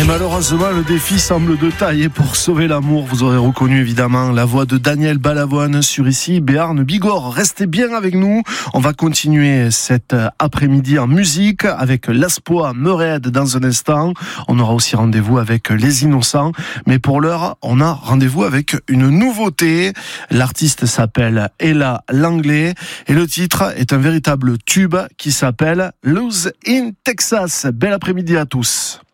malheureusement, le défi semble de taille. Et pour sauver l'amour, vous aurez reconnu évidemment la voix de Daniel Balavoine sur ici, Béarn Bigorre. Restez bien avec nous. On va continuer cet après-midi en musique avec l'Aspoa Meurède dans un instant. On aura aussi rendez-vous avec Les Innocents. Mais pour l'heure, on a rendez-vous avec une nouveauté. L'artiste s'appelle Ella Langlais et le titre est un véritable tube qui s'appelle Lose in Texas. Bel après-midi à tous.